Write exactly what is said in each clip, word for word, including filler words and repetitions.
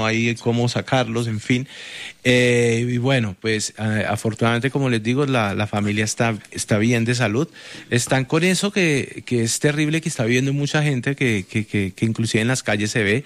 hay cómo sacarlos, en fin. Eh, y bueno, pues eh, afortunadamente, como les digo, la, la familia está, está bien de salud. Están con eso que, que es terrible, que está viviendo mucha gente, que, que, que, que inclusive en las calles se ve,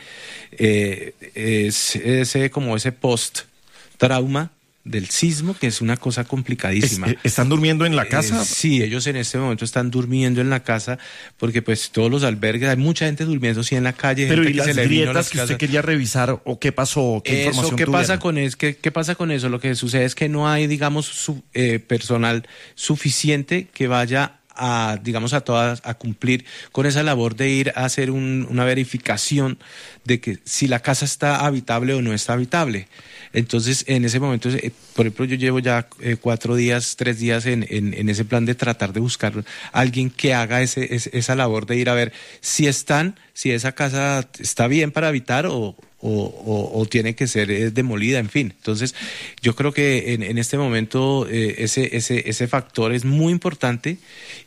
eh, es ese como ese post-trauma del sismo, que es una cosa complicadísima. Es, ¿Están durmiendo en la casa? Eh, sí, ellos en este momento están durmiendo en la casa, porque pues todos los albergues, hay mucha gente durmiendo sí en la calle. Pero gente ¿y que las se le vino grietas las que usted casas. quería revisar o qué pasó? ¿Qué Eso, información ¿qué tuvieron? pasa con eso? ¿Qué, qué pasa con eso? Lo que sucede es que no hay, digamos, su, eh, personal suficiente que vaya a, digamos, a todas, a cumplir con esa labor de ir a hacer un, una verificación de que si la casa está habitable o no está habitable. Entonces, en ese momento, eh, por ejemplo, yo llevo ya eh, cuatro días, tres días en, en, en ese plan de tratar de buscar a alguien que haga ese, ese, esa labor de ir a ver si están, si esa casa está bien para habitar o, o, o, o tiene que ser eh, demolida, en fin. Entonces, yo creo que en, en este momento eh, ese, ese, ese factor es muy importante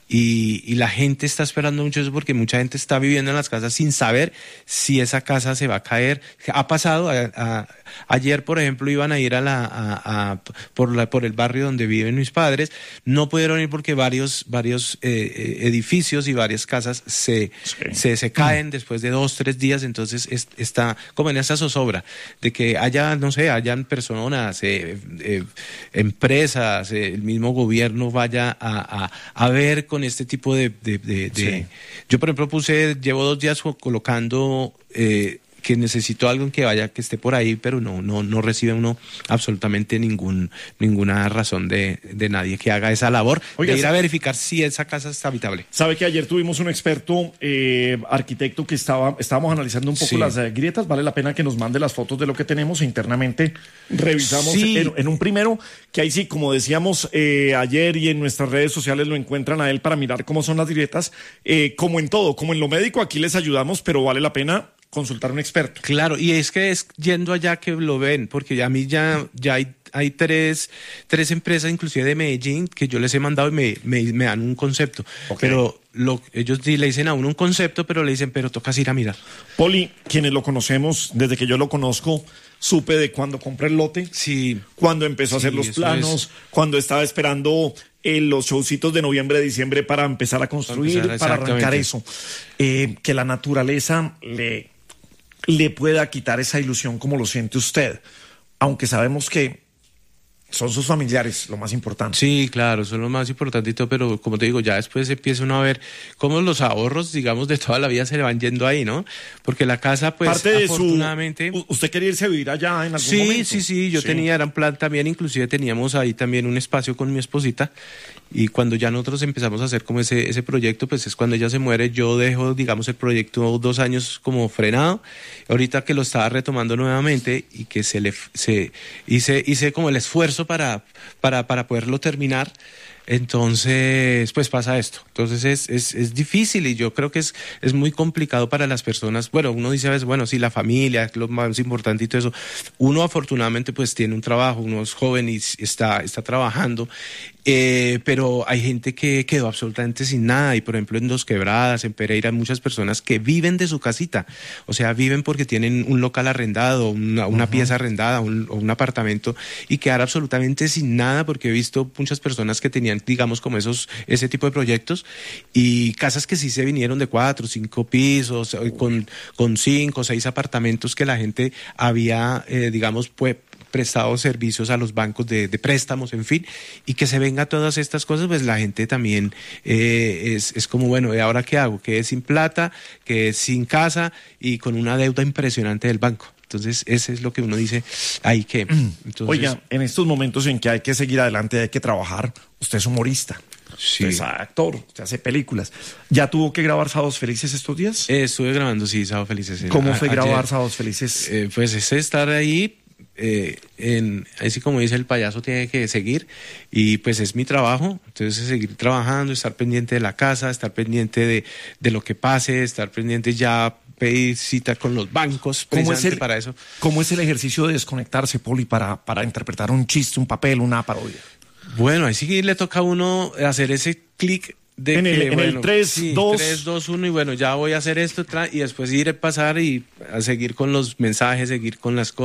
y, y la gente está esperando mucho eso porque mucha gente está viviendo en las casas sin saber si esa casa se va a caer. Ha pasado, a, a, ayer, por ejemplo, iban a ir a la, a, a, por, la, por el barrio donde viven mis padres, no pudieron ir porque varios, varios eh, edificios y varias casas se, sí. se, se caen después de dos, tres días, entonces es, está como en esa zozobra de que haya, no sé, hayan personas, eh, eh, empresas, eh, el mismo gobierno vaya a, a, a ver con este tipo de... de, de, de... Sí. Yo, por ejemplo, puse, llevo dos días colocando... Eh, que necesito alguien que vaya, que esté por ahí, pero no, no, no recibe uno absolutamente ningún, ninguna razón de, de nadie que haga esa labor. Oiga, de ir a verificar si esa casa está habitable. Sabe que ayer tuvimos un experto eh, arquitecto que estaba, estábamos analizando un poco sí. las eh, grietas. Vale la pena que nos mande las fotos de lo que tenemos e internamente revisamos sí. en, en un primero, que ahí sí, como decíamos eh, ayer y en nuestras redes sociales lo encuentran a él para mirar cómo son las grietas. Eh, como en todo, como en lo médico, aquí les ayudamos, pero vale la pena consultar a un experto. Claro, y es que es yendo allá que lo ven, porque a mí ya, ya hay, hay tres, tres empresas, inclusive de Medellín, que yo les he mandado y me, me, me dan un concepto. Okay. Pero lo, ellos le dicen a uno un concepto, pero le dicen, pero tocas ir a mirar. Poli, quienes lo conocemos, desde que yo lo conozco, supe de cuando compré el lote, sí. cuando empezó sí, a hacer los planos, es. cuando estaba esperando eh, los showcitos de noviembre, diciembre para empezar a construir, para, empezar, para arrancar eso. Eh, que la naturaleza le... le pueda quitar esa ilusión como lo siente usted, aunque sabemos que son sus familiares lo más importante. Sí, claro, son lo más importante y todo, pero como te digo, ya después empieza uno a ver cómo los ahorros, digamos, de toda la vida se le van yendo ahí, ¿no? Porque la casa, pues, parte de afortunadamente... Su, ¿Usted quería irse a vivir allá en algún sí, momento? Sí, sí, sí, yo sí. tenía, era un plan también, inclusive teníamos ahí también un espacio con mi esposita, y cuando ya nosotros empezamos a hacer como ese, ese proyecto, pues es cuando ella se muere, yo dejo, digamos, el proyecto dos años como frenado, ahorita que lo estaba retomando nuevamente y que se le, se, hice, hice como el esfuerzo para, para, para poderlo terminar. Entonces, pues pasa esto. Entonces es, es, es difícil y yo creo que es, es muy complicado para las personas. Bueno, uno dice a veces, bueno, sí, la familia es lo más importante y todo eso. Uno afortunadamente pues tiene un trabajo, uno es joven y está, está trabajando, eh, pero hay gente que quedó absolutamente sin nada y por ejemplo en Dos Quebradas, en Pereira, hay muchas personas que viven de su casita. O sea, viven porque tienen un local arrendado, una, una uh-huh. pieza arrendada, un, o un apartamento y quedar absolutamente sin nada porque he visto muchas personas que tenían digamos como esos ese tipo de proyectos y casas que sí se vinieron de cuatro, cinco pisos con, con cinco, seis apartamentos que la gente había eh, digamos pues prestado servicios a los bancos de, de préstamos, en fin, y que se venga todas estas cosas, pues la gente también eh, es, es como, bueno, ¿y ahora qué hago? Que es sin plata, que es sin casa y con una deuda impresionante del banco. Entonces, ese es lo que uno dice, hay que... Entonces, oiga, en estos momentos en que hay que seguir adelante, hay que trabajar, usted es humorista, sí. usted es actor, usted hace películas. ¿Ya tuvo que grabar Sábados Felices estos días? Eh, estuve grabando, sí, Sábados Felices. ¿Cómo fue a, grabar ayer, Sábados Felices? Eh, pues es estar ahí, eh, en, así como dice el payaso, tiene que seguir, y pues es mi trabajo, entonces es seguir trabajando, estar pendiente de la casa, estar pendiente de, de lo que pase, estar pendiente ya... pedir cita con los bancos ¿Cómo es el, para eso. ¿Cómo es el ejercicio de desconectarse, Poli, para, para interpretar un chiste, un papel, una parodia? Bueno, ahí sí le toca a uno hacer ese clic de en que, el, en bueno, el tres, sí, dos... tres, dos, uno y bueno, ya voy a hacer esto y después ir a pasar y a seguir con los mensajes, seguir con las cosas.